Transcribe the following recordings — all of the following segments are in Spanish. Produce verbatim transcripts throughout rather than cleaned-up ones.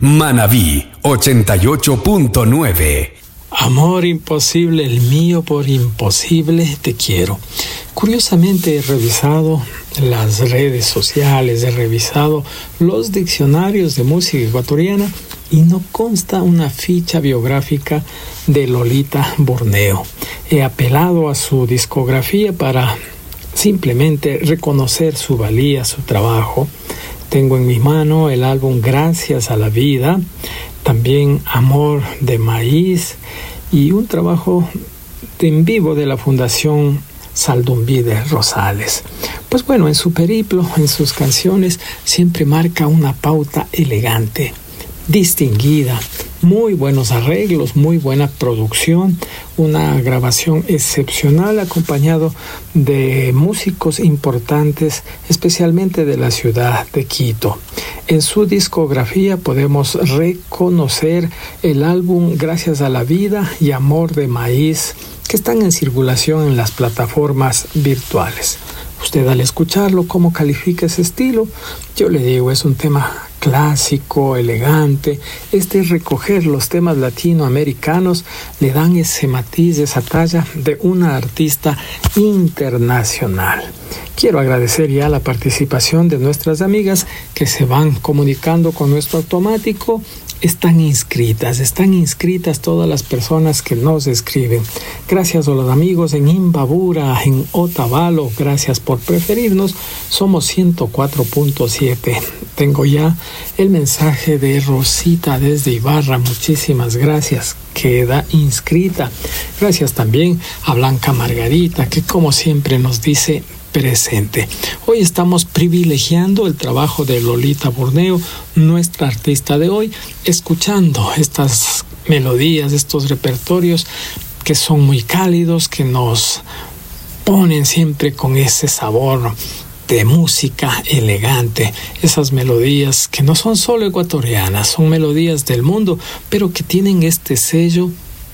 Manabí ochenta y ocho punto nueve. Amor imposible, el mío por imposible te quiero. Curiosamente he revisado las redes sociales, he revisado los diccionarios de música ecuatoriana y no consta una ficha biográfica de Lolita Borneo. He apelado a su discografía para simplemente reconocer su valía, su trabajo. Tengo en mi mano el álbum Gracias a la Vida, también Amor de Maíz y un trabajo de en vivo de la Fundación Saldumbide Rosales. Pues bueno, en su periplo, en sus canciones, siempre marca una pauta elegante, distinguida, muy buenos arreglos, muy buena producción, una grabación excepcional acompañado de músicos importantes, especialmente de la ciudad de Quito. En su discografía podemos reconocer el álbum Gracias a la Vida y Amor de Maíz, que están en circulación en las plataformas virtuales. Usted al escucharlo, ¿cómo califica ese estilo? Yo le digo, es un tema clásico, elegante. Este recoger los temas latinoamericanos le dan ese matiz, esa talla de una artista internacional. Quiero agradecer ya la participación de nuestras amigas que se van comunicando con nuestro automático. Están inscritas, están inscritas todas las personas que nos escriben. Gracias a los amigos en Imbabura, en Otavalo, gracias por preferirnos. Somos ciento cuatro punto siete. Tengo ya el mensaje de Rosita desde Ibarra, muchísimas gracias. Queda inscrita. Gracias también a Blanca Margarita, que como siempre nos dice presente. Hoy estamos privilegiando el trabajo de Lolita Borneo, nuestra artista de hoy, escuchando estas melodías, estos repertorios que son muy cálidos, que nos ponen siempre con ese sabor de música elegante, esas melodías que no son solo ecuatorianas, son melodías del mundo, pero que tienen este sello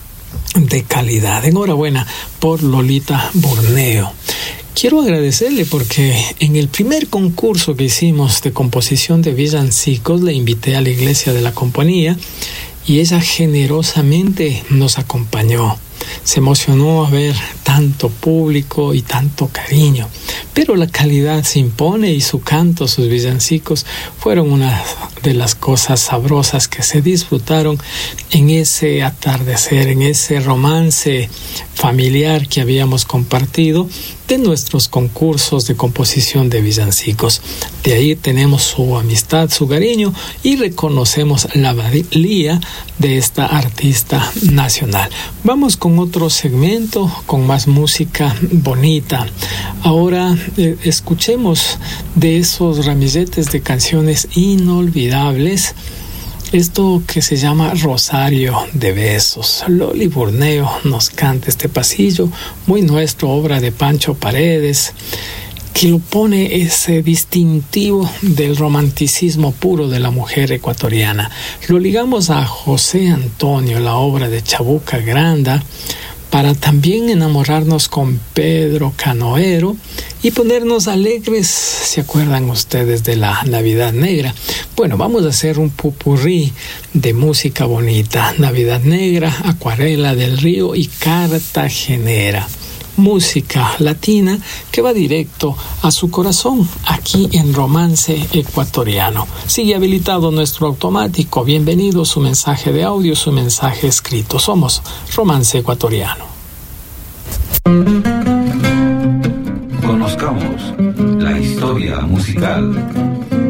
de calidad. Enhorabuena por Lolita Borneo. Quiero agradecerle porque en el primer concurso que hicimos de composición de villancicos le invité a la iglesia de la compañía y ella generosamente nos acompañó. Se emocionó a ver tanto público y tanto cariño, pero la calidad se impone y su canto, sus villancicos fueron una de las cosas sabrosas que se disfrutaron en ese atardecer, en ese romance familiar que habíamos compartido de nuestros concursos de composición de villancicos. De ahí tenemos su amistad, su cariño y reconocemos la valía de esta artista nacional. Vamos con otro segmento, con más música bonita. Ahora eh, escuchemos de esos ramilletes de canciones inolvidables. Esto que se llama Rosario de Besos. Loli Borneo nos canta este pasillo, muy nuestro, obra de Pancho Paredes, que lo pone ese distintivo del romanticismo puro de la mujer ecuatoriana. Lo ligamos a José Antonio, la obra de Chabuca Granda, para también enamorarnos con Pedro Canoero y ponernos alegres. ¿Se acuerdan ustedes de la Navidad Negra? Bueno, vamos a hacer un popurrí de música bonita. Navidad Negra, Acuarela del Río y Cartagenera. Música latina que va directo a su corazón aquí en Romance Ecuatoriano. Sigue habilitado nuestro automático. Bienvenido su mensaje de audio, su mensaje escrito. Somos Romance Ecuatoriano. Conozcamos la historia musical.